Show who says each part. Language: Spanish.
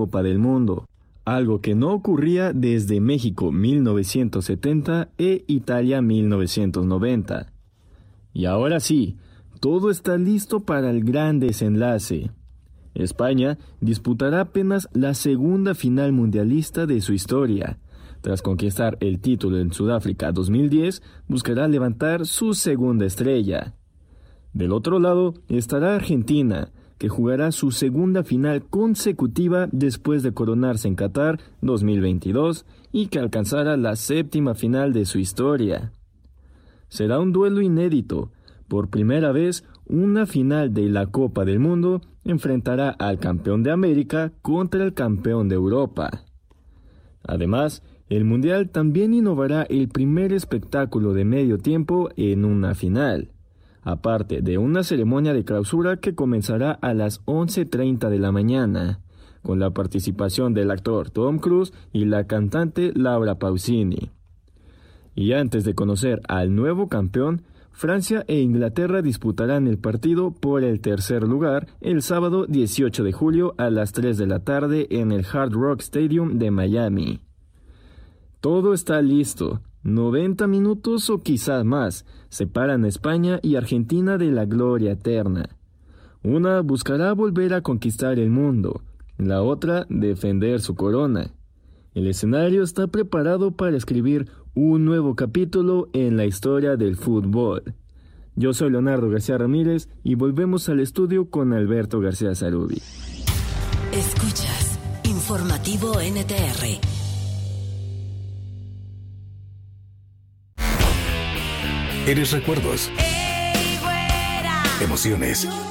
Speaker 1: Copa del Mundo, algo que no ocurría desde México 1970 e Italia 1990. Y ahora sí, todo está listo para el gran desenlace. España disputará apenas la segunda final mundialista de su historia. Tras conquistar el título en Sudáfrica 2010, buscará levantar su segunda estrella. Del otro lado estará Argentina, que jugará su segunda final consecutiva después de coronarse en Qatar 2022 y que alcanzará la séptima final de su historia. Será un duelo inédito. Por primera vez, una final de la Copa del Mundo enfrentará al campeón de América contra el campeón de Europa. Además, el Mundial también innovará el primer espectáculo de medio tiempo en una final, aparte de una ceremonia de clausura que comenzará a las 11:30 de la mañana, con la participación del actor Tom Cruise y la cantante Laura Pausini. Y antes de conocer al nuevo campeón, Francia e Inglaterra disputarán el partido por el tercer lugar el sábado 18 de julio a las 3 de la tarde en el Hard Rock Stadium de Miami. Todo está listo. 90 minutos o quizás más separan a España y Argentina de la gloria eterna. Una buscará volver a conquistar el mundo, la otra defender su corona. El escenario está preparado para escribir un nuevo capítulo en la historia del fútbol. Yo soy Leonardo García Ramírez y volvemos al estudio con Alberto García Zarubi.
Speaker 2: Escuchas Informativo NTR.
Speaker 3: Eres recuerdos, emociones,